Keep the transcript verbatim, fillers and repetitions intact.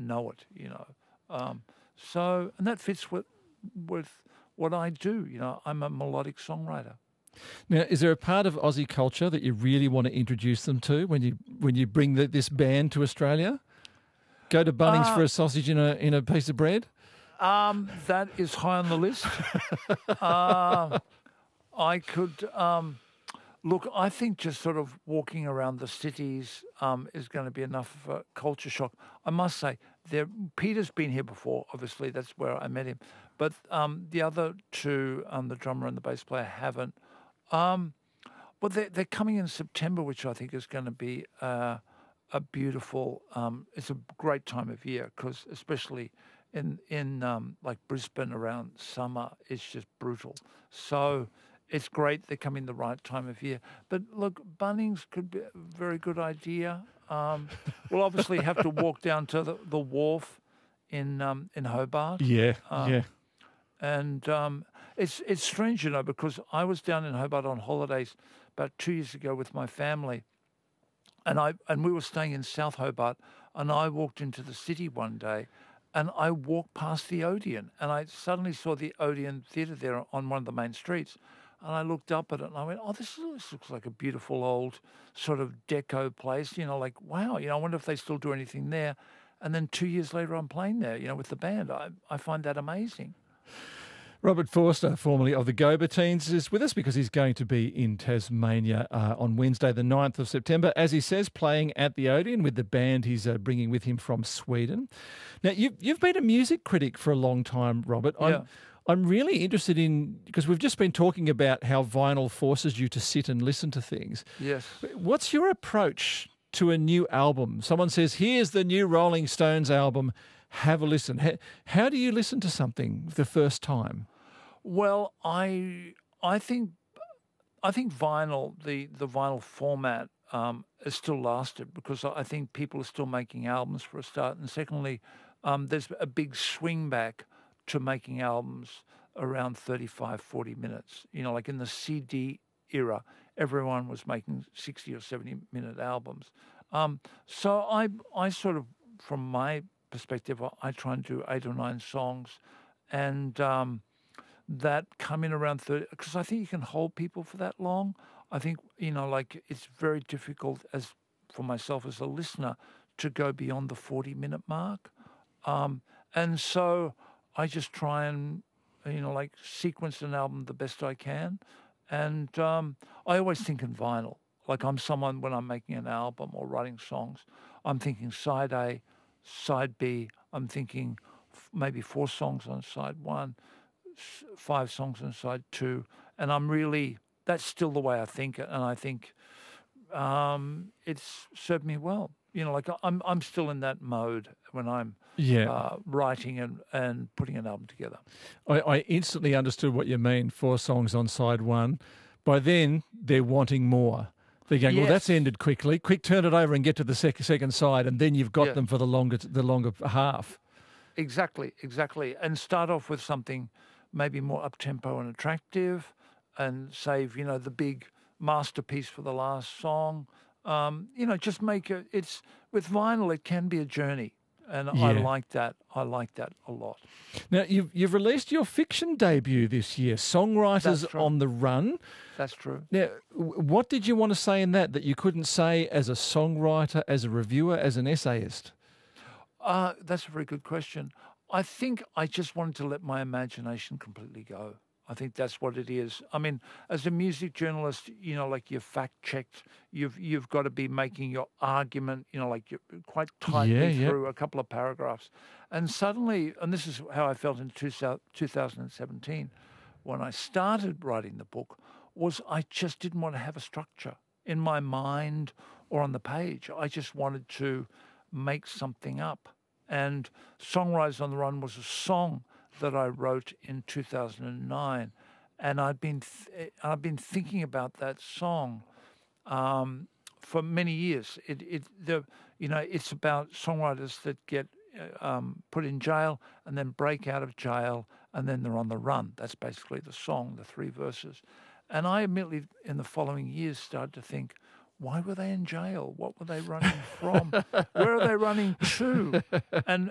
know it, you know. Um, so, and that fits with with what I do. You know, I'm a melodic songwriter. Now, is there a part of Aussie culture that you really want to introduce them to when you when you bring the, this band to Australia? Go to Bunnings Uh, for a sausage in a in a piece of bread? Um, that is high on the list. uh, I could um, look. I think just sort of walking around the cities um, is going to be enough of a culture shock. I must say, there. Peter's been here before. Obviously, that's where I met him. But um, the other two, um, the drummer and the bass player, haven't. Um, but they're, they're coming in September, which I think is going to be uh, a beautiful. Um, it's a great time of year because, especially in in um, like Brisbane around summer, it's just brutal. So it's great they're coming the right time of year. But look, Bunnings could be a very good idea. Um, we'll obviously have to walk down to the, the wharf in um, in Hobart. Yeah, Um, yeah. And um, it's it's strange, you know, because I was down in Hobart on holidays about two years ago with my family, and I and we were staying in South Hobart, and I walked into the city one day, and I walked past the Odeon, and I suddenly saw the Odeon Theatre there on one of the main streets, and I looked up at it, and I went, "Oh, this, this looks like a beautiful old sort of deco place, you know, like wow, you know, I wonder if they still do anything there." And then two years later, I'm playing there, you know, with the band. I I find that amazing. Robert Forster, formerly of the Go Teens, is with us because he's going to be in Tasmania uh, on Wednesday, the ninth of September, as he says, playing at the Odeon with the band he's uh, bringing with him from Sweden. Now, you've, you've been a music critic for a long time, Robert. I'm, Yeah. I'm really interested in, because we've just been talking about how vinyl forces you to sit and listen to things. Yes. What's your approach to a new album? Someone says, here's the new Rolling Stones album, have a listen. How, how do you listen to something the first time? Well, I I think I think vinyl the the vinyl format um, is still lasted because I think people are still making albums for a start, and secondly, um, there's a big swing back to making albums around thirty-five, forty minutes. You know, like in the C D era, everyone was making sixty or seventy minute albums. Um, so I I sort of, from my perspective, I, I try and do eight or nine songs, and um, that come in around thirty, because I think you can hold people for that long. I think, you know, like it's very difficult as for myself as a listener to go beyond the forty minute mark. Um, and so I just try and, you know, like sequence an album the best I can. And um, I always think in vinyl. Like I'm someone, when I'm making an album or writing songs, I'm thinking side A, side B. I'm thinking f- maybe four songs on side one, five songs on side two, and I'm really, that's still the way I think, and I think um, it's served me well. You know, like I'm I'm still in that mode when I'm Yeah. uh, writing and, and putting an album together. I, I instantly understood what you mean, four songs on side one. By then, they're wanting more. They're going, well, Yes. that's ended quickly. Quick, turn it over and get to the sec- second side, and then you've got Yeah. them for the longer the longer half. Exactly, exactly. And start off with something maybe more up-tempo and attractive, and save, you know, the big masterpiece for the last song. Um, you know, just make it, it's, with vinyl, it can be a journey. And I Yeah. like that. I like that a lot. Now, you've, you've released your fiction debut this year, Songwriters That's true. on the Run. That's true. Now, w- what did you want to say in that that you couldn't say as a songwriter, as a reviewer, as an essayist? Uh, that's a very good question. I think I just wanted to let my imagination completely go. I think that's what it is. I mean, as a music journalist, you know, like you're fact checked, you've you've got to be making your argument, you know, like you're quite tightly Yeah, yeah. through a couple of paragraphs. And suddenly, and this is how I felt in two thousand seventeen, when I started writing the book, was I just didn't want to have a structure in my mind or on the page. I just wanted to make something up. And Songwriters on the Run was a song that I wrote in two thousand nine, and I'd been th- I've been thinking about that song um, for many years. It it the you know it's about songwriters that get uh, um, put in jail and then break out of jail and then they're on the run. That's basically the song, the three verses. And I immediately, in the following years, started to think, why were they in jail? What were they running from? Where are they running to? And